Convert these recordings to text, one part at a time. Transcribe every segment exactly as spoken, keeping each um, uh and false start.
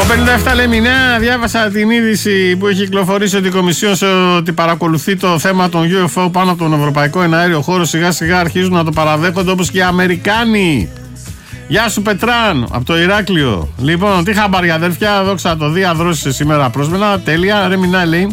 πενήντα επτά λέει Μινέα, διάβασα την είδηση που έχει κυκλοφορήσει ότι η Κομισιόν ότι παρακολουθεί το θέμα των γιου εφ ο πάνω από τον Ευρωπαϊκό Εναέριο Χώρο. Σιγά σιγά αρχίζουν να το παραδέχονται όπως και οι Αμερικάνοι. Γεια σου Πετράν, από το Ηράκλειο. Λοιπόν, τι χαμπάρια αδέρφια, δόξα το δει, αδρώσεις σήμερα πρόσμενα. Τέλεια, ρε Μινέα λέει.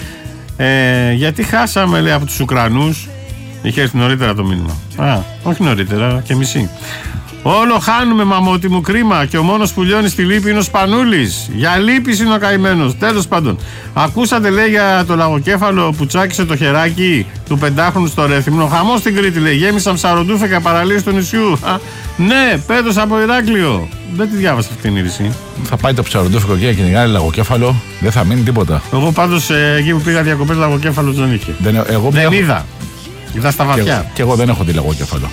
Ε, γιατί χάσαμε λέει από τους Ουκρανούς. Είχε έρθει νωρίτερα το μήνυμα. Α, όχι νωρίτερα, και μισή. Όλο χάνουμε μαμότι μου, κρίμα. Και ο μόνος που λιώνει στη λύπη είναι ο Σπανούλης. Για λύπης είναι ο καημένος. Τέλος πάντων. Ακούσατε λέει για το λαγοκέφαλο που τσάκισε το χεράκι του πεντάχρονου στο Ρέθυμνο. Χαμός στην Κρήτη λέει. Γέμισαν ψαροντούφεκα παραλίες του νησιού. Α, ναι, πέτος από Ηράκλειο. Δεν τη διάβασα αυτή την είδηση. Θα πάει το ψαροντούφεκο και να κυνηγάει λαγοκέφαλο. Δεν θα μείνει τίποτα. Εγώ πάντως ε, εκεί που πήγα διακοπές λαγοκέφαλο δεν είχε. Δεν, εγώ δεν έχω... είδα. Είδα στα βαθιά. Και, και εγώ δεν έχω δει λαγοκέφαλο.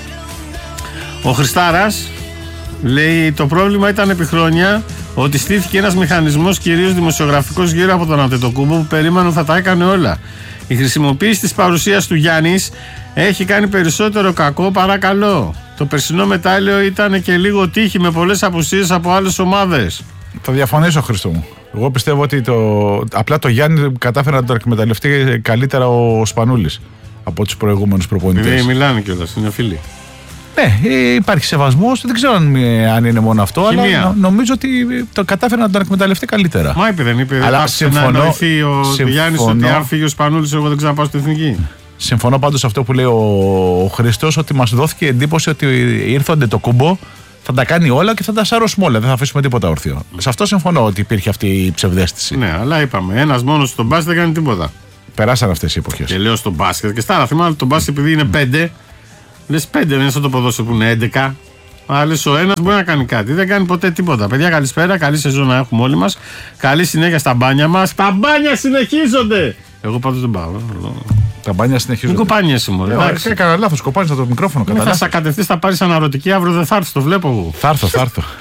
Ο Χριστάρας λέει το πρόβλημα ήταν επί χρόνια ότι στήθηκε ένας μηχανισμός κυρίως δημοσιογραφικός γύρω από τον Αντετοκούμπο που περίμεναν θα τα έκανε όλα. Η χρησιμοποίηση της παρουσίας του Γιάννης έχει κάνει περισσότερο κακό παρά καλό. Το περσινό μετάλλιο ήταν και λίγο τύχη με πολλές απουσίες από άλλες ομάδες. Θα διαφωνήσω Χριστό μου. Εγώ πιστεύω ότι το... απλά το Γιάννη κατάφερε να το εκμεταλλευτεί καλύτερα ο Σπανούλης από τους προηγούμενους προπονητές. Ναι, μιλάνε κιόλας, είναι φίλοι. Ναι, υπάρχει σεβασμός, δεν ξέρω αν, αν είναι μόνο αυτό, Χημία. Αλλά νομίζω ότι το κατάφερε να τον εκμεταλλευτεί καλύτερα. Μα είπε, δεν είπε, αλλά συμφωνώ, να εννοηθεί ο Γιάννης ότι αν φύγει ο Σπανούλης εγώ δεν ξέρω να πάω στην εθνική. Συμφωνώ πάντως σε αυτό που λέει ο, ο Χριστός, ότι μας δόθηκε εντύπωση ότι ήρθονται το κούμπο, θα τα κάνει όλα και θα τα σαρώσουμε όλα, δεν θα αφήσουμε τίποτα όρθιο. Σε αυτό συμφωνώ ότι υπήρχε αυτή η ψευδαίσθηση. Ναι, αλλά είπαμε, ένας μόνος στον μπάσκετ δεν κάνει τίποτα. Περάσαν αυτές οι εποχές. Και λέω στον μπάσκετ και στα άλλα θυμάμαι τον μπάσκετ επειδή είναι πέντε. Λες πέντε, δεν είναι σαν το ποδόσφαιρο που είναι έντεκα. Αλλά λες ο ένας μπορεί να κάνει κάτι. Δεν κάνει ποτέ τίποτα. Παιδιά, καλησπέρα. Καλή σεζόν να έχουμε όλοι μας. Καλή συνέχεια στα μπάνια μας. Τα μπάνια συνεχίζονται! Εγώ πάντως δεν πάω. Τα μπάνια συνεχίζονται. Μην κοπάνιεσαι μου. Έκανα λάθος. Κοπάνισα το μικρόφωνο. Μην θα σε ακατευτείς, θα πάρεις αναρωτική. Αύριο δεν θα έρθεις. Το βλέπω εγώ. Θα έρθω, θα έρθω.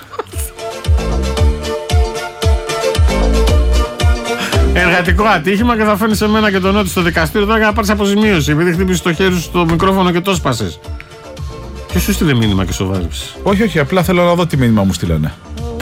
Εργατικό ατύχημα και θα φέρνει σε μένα και τον Νότι στο δικαστήριο τώρα για να πάρει αποζημίωση. Επειδή χτύπησε το χέρι σου στο μικρόφωνο και το σπάσε. Ποιο σου στείλε μήνυμα και σοβάρεψε? Όχι, όχι, απλά θέλω να δω τι μήνυμα μου στείλανε.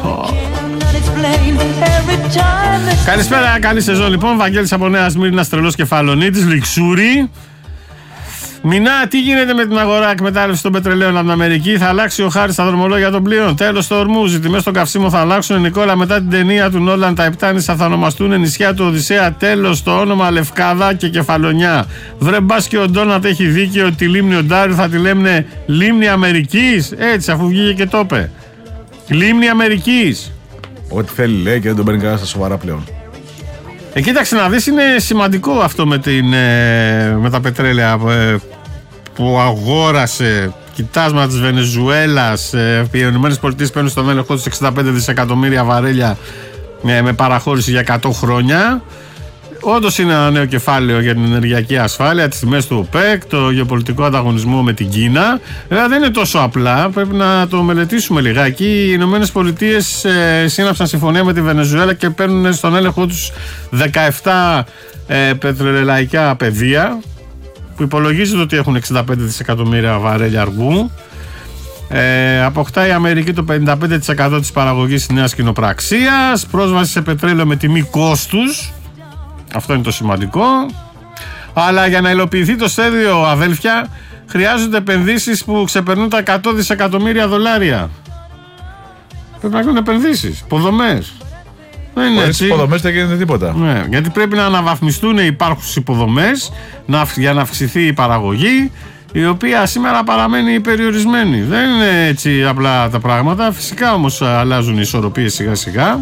Καλησπέρα, καλή σεζόν λοιπόν. Βαγγέλης από Νέα Σμύρνας, τρελός Κεφαλονίτης, Λιξούρι. Μινά, τι γίνεται με την αγορά εκμετάλλευση των πετρελαίων από την Αμερική? Θα αλλάξει ο χάρης στα δρομολόγια των πλοίων. Τέλος το Ορμούζ. Οι τιμές των καυσίμων θα αλλάξουν. Νικόλα, μετά την ταινία του Νόλαν, τα Επτάνησα θα ονομαστούν νησιά του Οδυσσέα. Τέλος το όνομα Λευκάδα και Κεφαλονιά. Βρε μπας και ο Ντόνατ έχει δίκιο ότι τη λίμνη Οντάριου θα τη λέμνε λίμνη Αμερικής. Έτσι, αφού βγήκε και το είπε. Λίμνη Αμερικής. Ό,τι θέλει λέει και δεν τον παίρνει κανένα στα σοβαρά πλέον. Ε, κοίταξε να δεις, είναι σημαντικό αυτό με, την, ε, με τα πετρέλαια ε, που αγόρασε. Κοιτάσματα της Βενεζουέλας, ε, οι ΗΠΑ παίρνουν στον έλεγχο τους εξήντα πέντε δισεκατομμύρια βαρέλια με, με παραχώρηση για εκατό χρόνια. Όντως είναι ένα νέο κεφάλαιο για την ενεργειακή ασφάλεια, τις τιμές του ΟΠΕΚ, το γεωπολιτικό ανταγωνισμό με την Κίνα. Βέβαια δεν είναι τόσο απλά, πρέπει να το μελετήσουμε λιγάκι. Οι Ηνωμένες Πολιτείες ε, σύναψαν συμφωνία με τη Βενεζουέλα και παίρνουν στον έλεγχο τους δεκαεπτά ε, πετρελαϊκά πεδία, που υπολογίζεται ότι έχουν εξήντα πέντε δισεκατομμύρια βαρέλια αργού. Ε, αποκτάει η Αμερική το πενήντα πέντε τοις εκατό της παραγωγής της νέας κοινοπραξίας, πρόσβαση σε πετρέλαιο με τιμή κόστους. Αυτό είναι το σημαντικό. Αλλά για να υλοποιηθεί το σχέδιο, αδέλφια, χρειάζονται επενδύσεις που ξεπερνούν τα εκατό δισεκατομμύρια δολάρια. Πρέπει να γίνουν επενδύσεις, υποδομές. Δεν είναι έτσι. Υποδομές δεν γίνεται τίποτα. Ναι, γιατί πρέπει να αναβαθμιστούν οι υπάρχουσες υποδομές να, για να αυξηθεί η παραγωγή, η οποία σήμερα παραμένει περιορισμένη. Δεν είναι έτσι απλά τα πράγματα. Φυσικά όμως αλλάζουν οι ισορροπίες σιγά σιγά.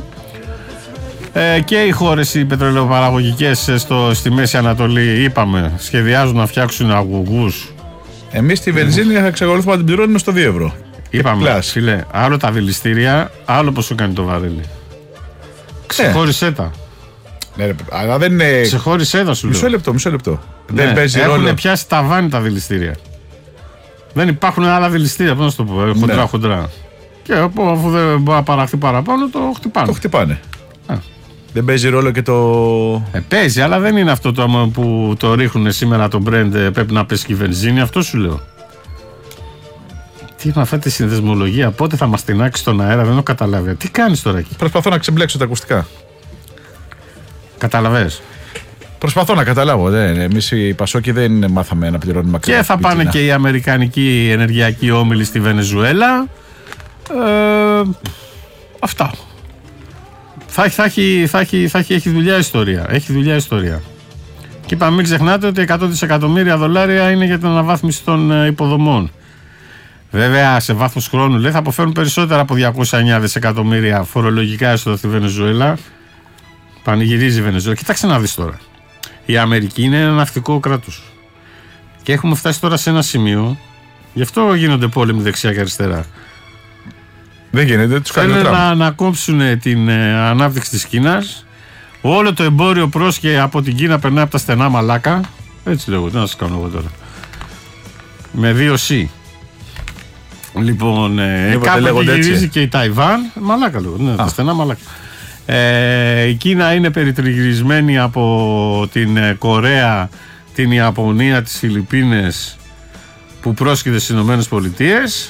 Ε, και οι χώρες οι πετρελαιοπαραγωγικές στο, στη Μέση Ανατολή, είπαμε, σχεδιάζουν να φτιάξουν αγωγούς. Εμείς τη βενζίνη θα εξακολουθούμε να την πληρώνουμε στο δύο ευρώ. Είπαμε, φίλε, άλλο τα δηληστήρια, άλλο πόσο κάνει το βαρέλι. Ξεχώρισέ τα. Ναι, αλλά δεν είναι. Ξεχώρισέ τα, σου λέω. Μισό λεπτό, μισό λεπτό. Ναι, δεν παίζει έχουν ρόλο. πιάσει ταβάνι τα δηληστήρια. Δεν υπάρχουν άλλα δηληστήρια, πώς να σου το πω, χοντρά, ναι. χοντρά. Και αφού δεν μπορεί να παραχθεί παραπάνω, το χτυπάνε. Το χτυπάνε. Α. Δεν παίζει ρόλο και το. Ε, παίζει, αλλά δεν είναι αυτό το που το ρίχνουν σήμερα το brand. Πρέπει να πέσει και η βενζίνη, αυτό σου λέω. Τι είναι αυτή τη συνδεσμολογία, πότε θα μας τεινάξει στον αέρα, δεν έχω καταλάβει. Τι κάνεις τώρα εκεί? Προσπαθώ να ξεμπλέξω τα ακουστικά. Καταλαβες. Προσπαθώ να καταλάβω. Εμείς οι Πασόκοι δεν μάθαμε να πληρώνουμε μακριά. Και θα πάνε και οι Αμερικανικοί ενεργειακοί όμιλοι στη Βενεζουέλα. Ε, αυτά. Θα, θα, έχει, θα, έχει, θα έχει, έχει δουλειά ιστορία. Έχει δουλειά ιστορία. Και είπα, μην ξεχνάτε ότι εκατό δισεκατομμύρια δολάρια είναι για την αναβάθμιση των υποδομών. Βέβαια, σε βάθος χρόνου λέει, θα αποφέρουν περισσότερα από διακόσια εννέα δισεκατομμύρια φορολογικά έσοδα στη Βενεζουέλα. Πανηγυρίζει η Βενεζουέλα. Κοιτάξτε να δεις τώρα. Η Αμερική είναι ένα ναυτικό κράτος. Και έχουμε φτάσει τώρα σε ένα σημείο. Γι' αυτό γίνονται πόλεμοι δεξιά και αριστερά. Δεν γίνεται, τους κάνει ο Τραμπ. Θέλουν να ανακόψουν την ε, ανάπτυξη της Κίνας. Όλο το εμπόριο προς και από την Κίνα περνάει από τα στενά μαλάκα. Έτσι λέγω, τι να σας κάνω εγώ τώρα. Με δύο C. Λοιπόν, ε, κάπου γυρίζει έτσι. Και η Ταϊβάν. Μαλάκα λέγω, ναι, τα στενά μαλάκα. Ε, η Κίνα είναι περιτριγυρισμένη από την ε, Κορέα, την Ιαπωνία, τις Φιλιππίνες που πρόσκειται στις Ηνωμένες Πολιτείες.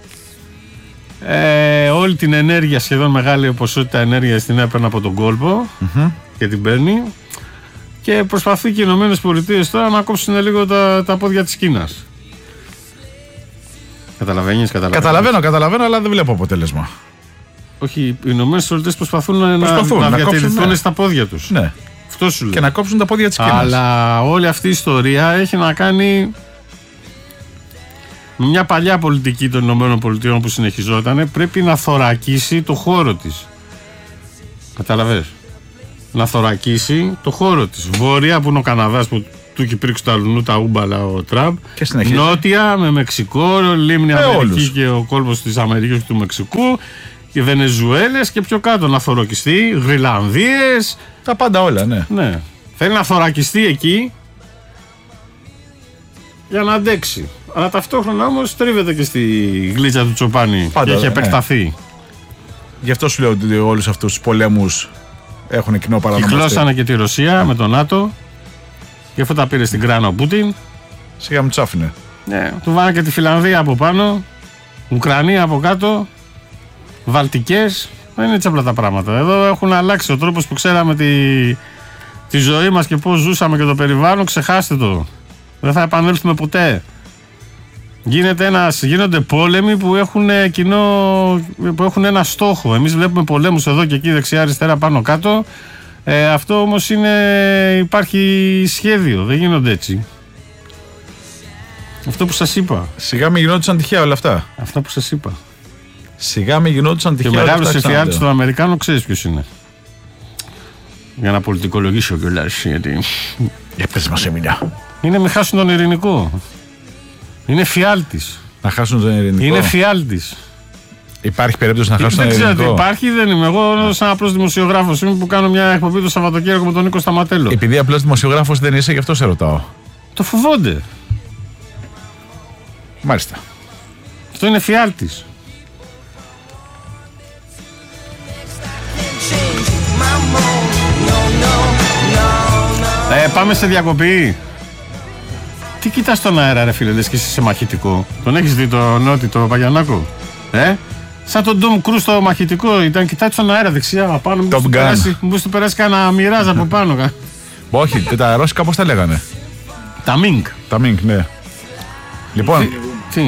Ε, όλη την ενέργεια, σχεδόν μεγάλη ποσότητα ενέργειας την έπαιρνε από τον κόλπο mm-hmm. και την παίρνει και προσπαθεί και οι Ηνωμένες Πολιτείες τώρα να κόψουν λίγο τα, τα πόδια της Κίνας. Καταλαβαίνεις, καταλαβαίνεις. Καταλαβαίνω, καταλαβαίνω, αλλά δεν βλέπω αποτέλεσμα. Όχι, οι Ηνωμένες Πολιτείες προσπαθούν, προσπαθούν να, να, να διατηρηθούν ναι. στα πόδια τους. Ναι. Αυτό σου λέει. Και να κόψουν τα πόδια της Κίνας. Αλλά όλη αυτή η ιστορία έχει να κάνει με μια παλιά πολιτική των Ηνωμένων Πολιτειών που συνεχιζόταν. Πρέπει να θωρακίσει το χώρο της. Καταλαβες. Να θωρακίσει το χώρο της. Βόρεια που είναι ο Καναδάς που του έχει πρίξει τα λουνού τα ούμπαλα ο Τραμπ. Νότια με Μεξικό, λίμνη ε, Αμερική όλους. Και ο κόλπος της Αμερικής και του Μεξικού. Και Βενεζουέλες και πιο κάτω να θωρακιστεί. Γρυλανδίες. Τα πάντα όλα, ναι. ναι. Θέλει να θωρακιστεί εκεί για να αντέξει. Αλλά ταυτόχρονα όμως τρίβεται και στη γλίτσα του Τσοπάνη. Πάντα, και έχει επεκταθεί. Ναι. Γι' αυτό σου λέω ότι όλους αυτούς τους πολέμους έχουν κοινό παρανομαστή. Κυκλώσανε και τη Ρωσία με τον ΝΑΤΟ. Γι' αυτό τα πήρε στην Κράνα ο Πούτιν. Σιγά μου τσάφουνε. Ναι, του βάνε και τη Φιλανδία από πάνω. Ουκρανία από κάτω. Βαλτικές. Δεν είναι έτσι απλά τα πράγματα. Εδώ έχουν αλλάξει ο τρόπος που ξέραμε τη, τη ζωή μας και πώς ζούσαμε και το περιβάλλον. Ξεχάστε το. Δεν θα επανέλθουμε ποτέ. Γίνεται ένας, γίνονται πόλεμοι που έχουν, κοινό, που έχουν ένα στόχο. Εμείς βλέπουμε πολέμους εδώ και εκεί δεξιά αριστερά πάνω κάτω. Ε, αυτό όμως είναι, υπάρχει σχέδιο. Δεν γίνονται έτσι. Αυτό που σας είπα. Σιγά μην γινόντουσαν τυχαία όλα αυτά. Αυτά που σας είπα. Σιγά μην γινόντουσαν τυχαία όλα αυτά. Και ο μεγάλος εφιάλτης των Αμερικάνων ξέρεις ποιος είναι. Για να πολιτικολογήσω κιόλας. Γιατί... Για πες μας Εμίλια. Είναι μη χάσουν τον ειρηνικό. Είναι φιάλτης. Να χάσουν τον ειρηνικό. Είναι φιάλτης. Υπάρχει περίπτωση να χάσουν τον ειρηνικό. ειρηνικό. Δεν ξέρω τι υπάρχει, δεν είμαι. Εγώ, σαν απλός δημοσιογράφος είμαι που κάνω μια εκπομπή το Σαββατοκύριακο με τον Νίκο Σταματέλο. Επειδή απλός δημοσιογράφος δεν είσαι, γι' αυτό σε ρωτάω. Το φοβόνται. Μάλιστα. Αυτό είναι φιάλτης. Ε, πάμε σε διακοπή. Τι κοιτάς στον αέρα ρε φίλε, λες και είσαι σε μαχητικό. Τον έχεις δει το Νότι, το Παγιανάκο? Ε, σαν τον Ντομ Κρούς το μαχητικό. Ήταν, κοιτάει στον αέρα δεξιά πάνω. Μήπως του περάσει κανένα μοιράζ από πάνω. Όχι, τα ρώσικα πώς τα λέγανε? Τα Μίνκ. Τα Μίνκ, ναι. Λοιπόν. Τι?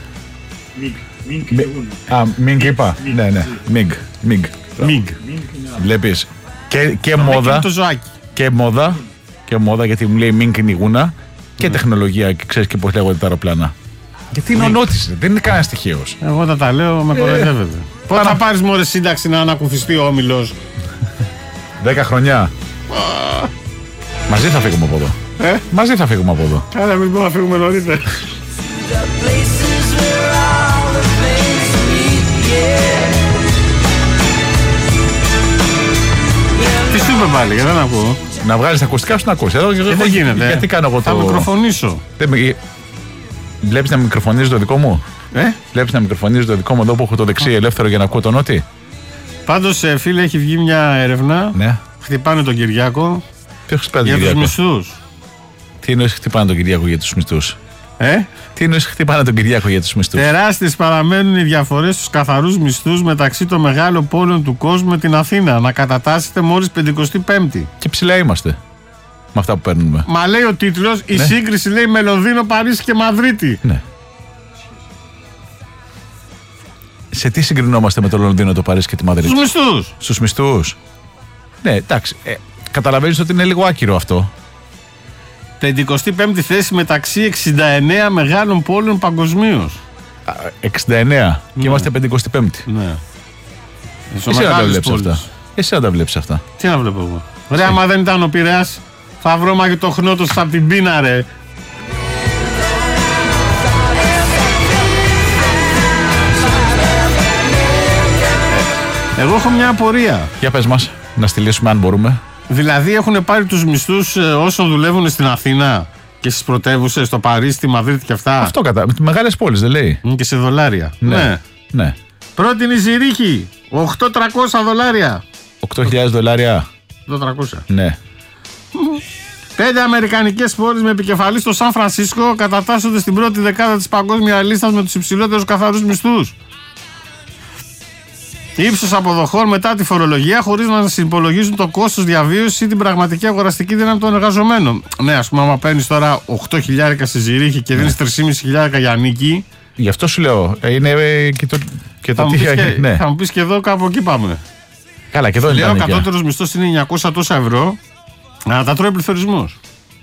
Α, Μίνκ είπα. Ναι, ναι. Μίνκ. Μίνκ. Βλέπεις. Και μόδα. Και μόδα. Και μόδα, γιατί μου λέει Μίνκ είναι η γούνα. Και mm. τεχνολογία, και ξέρεις και πώς λέγονται τα αεροπλάνα. Γιατί είναι ο Νότης, δεν είναι κανένας τυχαίος. Εγώ θα τα λέω, με κοροϊδεύετε. Ε, Πότε θα πάρεις μωρέ σύνταξη να ανακουφιστεί ο Όμιλος? Δέκα χρονιά. Μαζί θα φύγουμε από εδώ. Ε? Μαζί θα φύγουμε από εδώ. Άρα μην μπορούμε να φύγουμε νωρίτερα. Τι σου είπε πάλι, γιατί δεν ακούω. Να βγάλεις τα ακουστικά σου να ακούσεις. Εδώ ε, δεν γίνεται. Γιατί κάνω εγώ το... Θα μικροφωνήσω. Με... Βλέπεις να μικροφωνίζει το δικό μου. Ε? Βλέπεις να μικροφωνίζει το δικό μου εδώ που έχω το δεξί ελεύθερο για να ακούω τον Νότι. Πάντως φίλε, έχει βγει μια έρευνα. Ναι. Χτυπάνε τον Κυριάκο. Τι χτυπάνε τον για Κυριάκο? τους μισθούς. Τι εννοείς χτυπάνε τον Κυριάκο για τους μισθούς? Ε? Τι εννοείς χτυπάνε τον Κυριάκο για τους μισθούς? Τεράστιες παραμένουν οι διαφορές στους καθαρούς μισθούς μεταξύ των μεγάλων πόλεων του κόσμου με την Αθήνα. Να κατατάσσετε μόλις πεντηκοστή πέμπτη. Και ψηλά είμαστε με αυτά που παίρνουμε. Μα λέει ο τίτλος, η ναι. σύγκριση λέει με Λονδίνο, Παρίσι και Μαδρίτη. Ναι. Σε τι συγκρινόμαστε με το Λονδίνο, το Παρίσι και τη Μαδρίτη? Στους μισθούς. Στους μισθούς. Ναι, εντάξει. Ε, καταλαβαίνεις ότι είναι λίγο άκυρο αυτό. πεντηκοστή πέμπτη θέση μεταξύ εξήντα εννέα μεγάλων πόλεων παγκοσμίως. εξήντα εννέα ναι. Και είμαστε πεντηκοστή πέμπτη. Ναι. Εσύ να τα βλέπεις αυτά. Εσύ να τα βλέπεις αυτά. Τι να βλέπω εγώ? Ρε, άμα δεν ήταν ο Πειραιάς, θα βρω μαγνητοχνότος από την πείνα, ρε. Εγώ έχω μια απορία. Για πες μας, να στυλίσουμε αν μπορούμε. Δηλαδή έχουν πάρει τους μισθούς όσων δουλεύουν στην Αθήνα και στις πρωτεύουσες, στο Παρίσι, στη Μαδρίτη και αυτά. Αυτό κατά. Με μεγάλες πόλεις δεν λέει. Και σε δολάρια. Ναι. ναι. ναι. Πρώτη είναι η Ζηρίχη. οκτώ χιλιάδες τριακόσια δολάρια. οκτώ χιλιάδες δολάρια. οκτώ χιλιάδες τριακόσια. Ναι. Πέντε αμερικανικές πόλεις με επικεφαλή στο Σαν Φρανσίσκο κατατάσσονται στην πρώτη δεκάδα της παγκόσμιας λίστας με τους υψηλότερους καθαρούς μισθούς. Ύψος αποδοχών μετά τη φορολογία, χωρίς να συνυπολογίζουν το κόστος διαβίωσης ή την πραγματική αγοραστική δύναμη των εργαζομένων. Ναι, ας πούμε, άμα παίρνεις τώρα οκτώ χιλιάδες στη Ζηρίχη και δίνεις τρεις χιλιάδες πεντακόσια για νίκη. Γι' αυτό σου λέω. Είναι και το, και το θα, τι μου και, ναι. θα μου πεις και εδώ κάπου εκεί πάμε. Καλά, και εδώ είναι. Λέω, ο κατώτερος μισθός είναι εννιακόσια τόσα ευρώ. Να τα τρώει πληθωρισμός.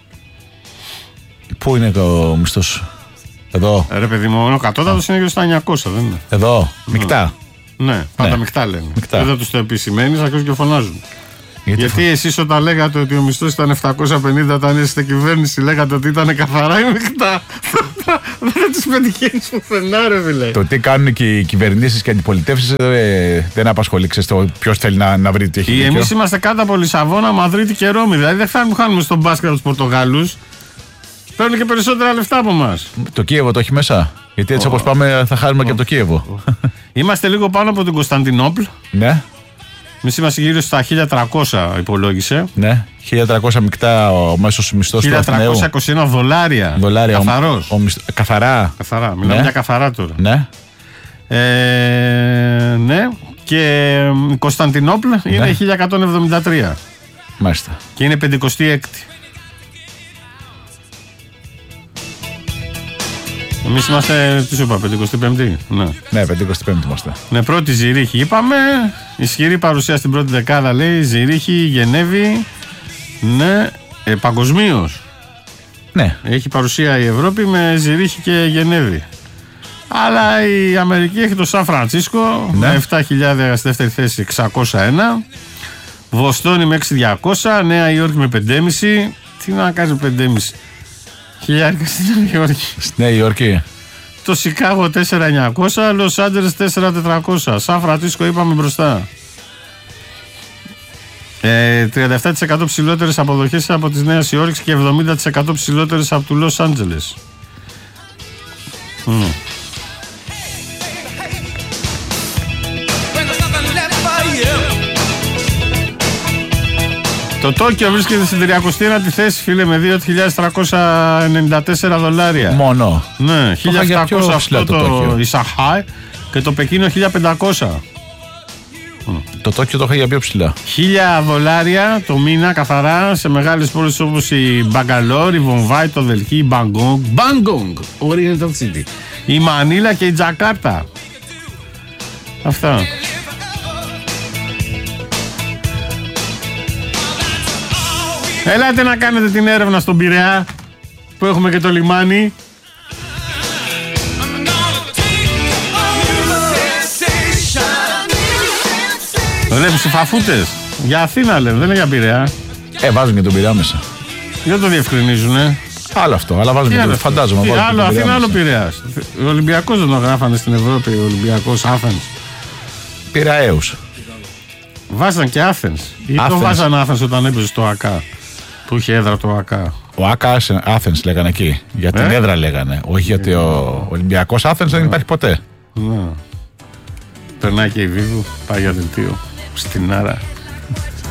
Πού είναι ο μισθός? Εδώ. Ρε παιδί μου, ο κατώτατος είναι γύρω στα εννιακόσια, δεν είναι? Εδώ, μεικτά. Ναι, πάντα ναι. μεικτά λένε. Μεικτά. Δεν τους το επισημαίνεις, ακριβώς και φωνάζουν. Γιατί, Γιατί φο... εσείς όταν λέγατε ότι ο μισθός ήταν επτακόσια πενήντα όταν είστε κυβέρνηση, λέγατε ότι ήταν καθαρά ή μεικτά. Δεν τους πετυχαίνεις πουθενά, ρε φίλε. Το τι κάνουν και οι κυβερνήσεις και οι αντιπολιτεύσεις ε, δεν απασχολεί. Ξέρεις το ποιος θέλει να, να βρει τι έχει. Εμείς είμαστε κάτω από Λισαβόνα, Μαδρίτη και Ρώμη. Δηλαδή δεν φτάνουμε, χάνουμε στον μπάσκετ από τους Πορτογάλους. Παίρνουν και περισσότερα λεφτά από εμάς. Το Κίεβο το έχει μέσα. Γιατί έτσι oh. όπως πάμε θα χάνουμε oh. και από το Κίεβο. Oh. Είμαστε λίγο πάνω από την Κωνσταντινούπλ. Ναι. Εμείς είμαστε γύρω στα χίλια τριακόσια υπολόγισε. Ναι. χίλια τριακόσια μεικτά ο μέσος μισθός του Αθηναίου. χίλια τριακόσια είκοσι ένα δολάρια. Δολάρια. Καθαρός. Ο, ο μισθ... Καθαρά. Καθαρά. Μιλάμε ναι. για καθαρά τώρα. Ναι. Ε, ναι. Και η Κωνσταντινούπλ ναι. είναι χίλια εκατόν εβδομήντα τρία. Μάλιστα. Και είναι πεντηκοστή έκτη. Εμείς είμαστε, τι σου είπα, πεντηκοστή πέμπτη. Ναι, ναι πεντηκοστή πέμπτη είμαστε. Ναι, πρώτη Ζηρίχη είπαμε. Ισχυρή παρουσία στην πρώτη δεκάδα λέει. Ζηρίχη, Γενέβη. Ναι, ε, παγκοσμίως. Ναι. Έχει παρουσία η Ευρώπη με Ζηρίχη και Γενέβη. Αλλά η Αμερική έχει το Σαν Φρανσίσκο ναι. με επτά χιλιάδες στη δεύτερη θέση, εξακόσια ένα. Βοστόνη με έξι χιλιάδες διακόσια. Νέα Υόρκη με πέντε κόμμα πέντε. Τι να κάνει πέντε κόμμα πέντε. Χιλιάρικα στη Νέα Υόρκη. Στη Νέα Υόρκη. Το Σικάγο τέσσερα χιλιάδες εννιακόσια, Λος Άντζελες τέσσερα χιλιάδες τετρακόσια. Σαν Φρανσίσκο είπαμε μπροστά. Ε, τριάντα επτά τοις εκατό ψηλότερες αποδοχές από τις Νέας Υόρκης και εβδομήντα τοις εκατό ψηλότερες από του Λος Άντζελες. Mm. Το Τόκιο βρίσκεται στην τριακοστή ένατη θέση, φίλε, με δύο χιλιάδες τριακόσια ενενήντα τέσσερα δολάρια. Μόνο. Ναι, χίλια επτακόσια αυτό το, το Ισαχάι και το Πεκίνο χίλια πεντακόσια. Το Τόκιο το είχα για πιο ψηλά. Χίλια δολάρια το μήνα καθαρά σε μεγάλες πόλεις όπως η Μπαγκαλόρ, η Βομβάη, το Δελχή, η Μπαγκόγκ, Μπαγκόγκ, Oriental City, η Μανίλα και η Τζακάρτα. Αυτά. Ελάτε να κάνετε την έρευνα στον Πειραιά που έχουμε και το λιμάνι. Βλέπεις οι φαφούτες για Αθήνα λένε, δεν είναι για Πειραιά. Ε, βάζουν και τον Πειραιά μέσα. Δεν το διευκρινίζουνε. Άλλο αυτό, αλλά βάζουν και το φαντάζομαι. Τι άλλο Αθήνα, άλλο Πειραιάς. Ο Ολυμπιακός δεν το γράφανε στην Ευρώπη, ο Ολυμπιακός Άθενς. Πειραιαίους. Βάζαν και Άθενς. Ή το βάζαν Άθενς όταν έπαιζε στο ΑΚΑ. Που είχε έδρα το ΑΚΑ. Ο ΑΚΑ Άθενς λέγανε εκεί. Για την ε? έδρα λέγανε. Όχι γιατί ο Ολυμπιακός Άθενς δεν υπάρχει ποτέ. Να. Περνάει και η Βίβου, πάει για δελτίο. Στην Άρα.